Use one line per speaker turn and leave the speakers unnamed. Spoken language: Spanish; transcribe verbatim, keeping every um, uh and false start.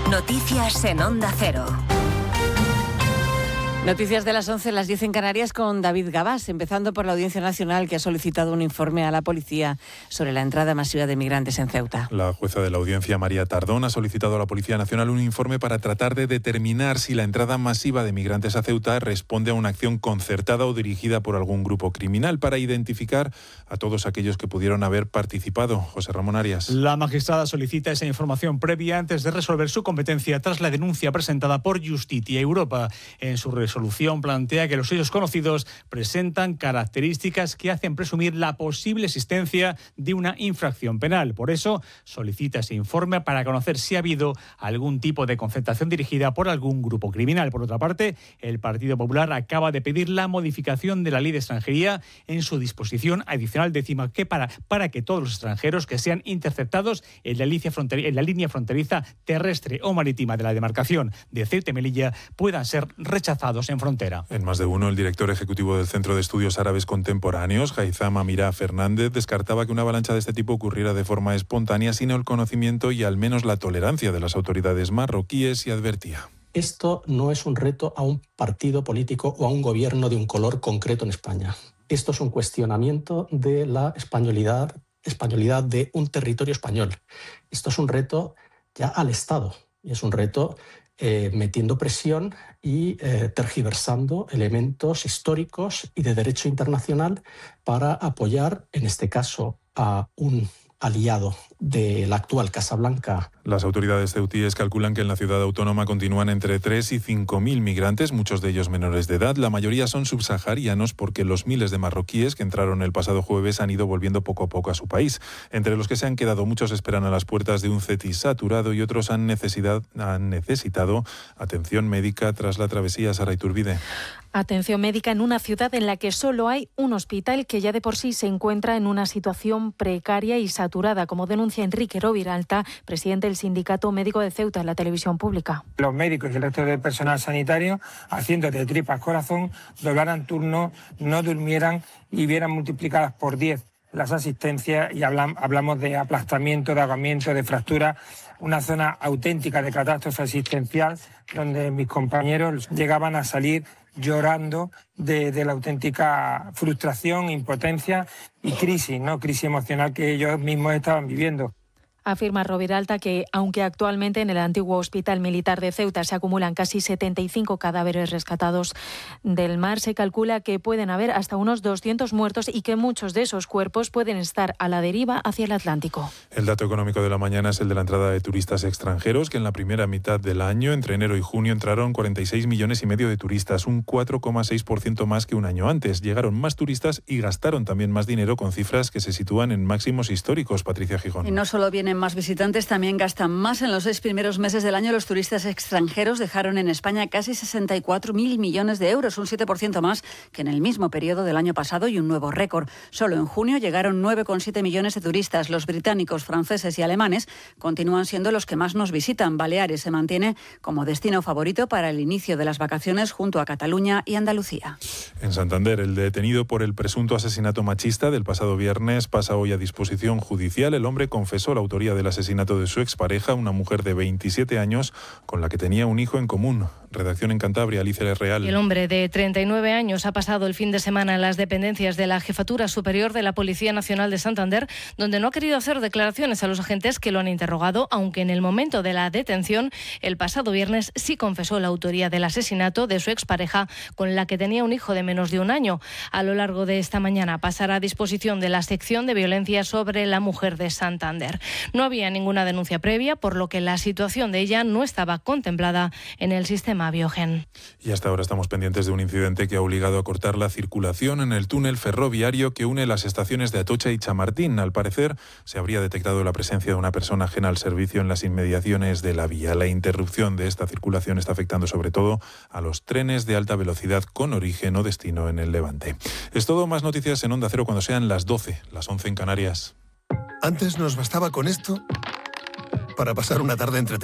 Noticias en Onda Cero.
Noticias de las once, las diez en Canarias con David Gabás, empezando por la Audiencia Nacional que ha solicitado un informe a la policía sobre la entrada masiva de migrantes en Ceuta.
La jueza de la Audiencia, María Tardón, ha solicitado a la Policía Nacional un informe para tratar de determinar si la entrada masiva de migrantes a Ceuta responde a una acción concertada o dirigida por algún grupo criminal, para identificar a todos aquellos que pudieron haber participado. José Ramón Arias.
La magistrada solicita esa información previa antes de resolver su competencia tras la denuncia presentada por Justitia Europa. En su resolución plantea que los hechos conocidos presentan características que hacen presumir la posible existencia de una infracción penal. Por eso solicita ese informe para conocer si ha habido algún tipo de concertación dirigida por algún grupo criminal. Por otra parte, el Partido Popular acaba de pedir la modificación de la Ley de Extranjería en su disposición adicional décima que para, para que todos los extranjeros que sean interceptados en la, fronteriza, en la línea fronteriza terrestre o marítima de la demarcación de Ceuta y Melilla puedan ser rechazados en frontera.
En Más de Uno, el director ejecutivo del Centro de Estudios Árabes Contemporáneos, Haitham Amirah Fernández, descartaba que una avalancha de este tipo ocurriera de forma espontánea sin el conocimiento y al menos la tolerancia de las autoridades marroquíes, y advertía:
esto no es un reto a un partido político o a un gobierno de un color concreto en España. Esto es un cuestionamiento de la españolidad, españolidad de un territorio español. Esto es un reto ya al Estado y es un reto Eh, metiendo presión y eh, tergiversando elementos históricos y de derecho internacional para apoyar, en este caso, a un aliado de la actual Casa Blanca.
Las autoridades ceutíes calculan que en la ciudad autónoma continúan entre tres y cinco mil migrantes, muchos de ellos menores de edad. La mayoría son subsaharianos porque los miles de marroquíes que entraron el pasado jueves han ido volviendo poco a poco a su país. Entre los que se han quedado, muchos esperan a las puertas de un CETI saturado y otros han, necesidad, han necesitado atención médica tras la travesía. Sara Iturbide.
Atención médica en una ciudad en la que solo hay un hospital que ya de por sí se encuentra en una situación precaria y saturada, como denuncia Enrique Roviralta, presidente del Sindicato Médico de Ceuta, en la televisión pública.
Los médicos y el resto del personal sanitario, haciendo de tripas corazón, doblaran turnos, no durmieran y vieran multiplicadas por diez las asistencias, y hablan, hablamos de aplastamiento, de ahogamiento, de fractura, una zona auténtica de catástrofe asistencial donde mis compañeros llegaban a salir llorando de, de la auténtica frustración, impotencia y crisis, ¿no? Crisis emocional que ellos mismos estaban viviendo.
Afirma Roviralta que, aunque actualmente en el antiguo Hospital Militar de Ceuta se acumulan casi setenta y cinco cadáveres rescatados del mar, se calcula que pueden haber hasta unos doscientos muertos y que muchos de esos cuerpos pueden estar a la deriva hacia el Atlántico.
El dato económico de la mañana es el de la entrada de turistas extranjeros, que en la primera mitad del año, entre enero y junio, entraron cuarenta y seis millones y medio de turistas, un cuatro coma seis por ciento más que un año antes. Llegaron más turistas y gastaron también más dinero, con cifras que se sitúan en máximos históricos. Patricia Gijón.
Y no solo vienen más visitantes, también gastan más. En los seis primeros meses del año, los turistas extranjeros dejaron en España casi sesenta y cuatro mil millones de euros, un siete por ciento más que en el mismo periodo del año pasado y un nuevo récord. Solo en junio llegaron nueve coma siete millones de turistas. Los británicos, franceses y alemanes continúan siendo los que más nos visitan. Baleares se mantiene como destino favorito para el inicio de las vacaciones, junto a Cataluña y Andalucía.
En Santander, el detenido por el presunto asesinato machista del pasado viernes pasa hoy a disposición judicial. El hombre confesó la autoría del asesinato de su expareja, una mujer de veintisiete años con la que tenía un hijo en común. Redacción en Cantabria, Alicia Real.
El hombre de treinta y nueve años ha pasado el fin de semana en las dependencias de la Jefatura Superior de la Policía Nacional de Santander, donde no ha querido hacer declaraciones a los agentes que lo han interrogado, aunque en el momento de la detención, el pasado viernes, sí confesó la autoría del asesinato de su expareja, con la que tenía un hijo de menos de un año. A lo largo de esta mañana pasará a disposición de la sección de violencia sobre la mujer de Santander. No había ninguna denuncia previa, por lo que la situación de ella no estaba contemplada en el sistema Biogen.
Y hasta ahora estamos pendientes de un incidente que ha obligado a cortar la circulación en el túnel ferroviario que une las estaciones de Atocha y Chamartín. Al parecer, se habría detectado la presencia de una persona ajena al servicio en las inmediaciones de la vía. La interrupción de esta circulación está afectando sobre todo a los trenes de alta velocidad con origen o destino en el Levante. Es todo. Más noticias en Onda Cero cuando sean las doce, las once en Canarias.
Antes nos bastaba con esto para pasar una tarde entre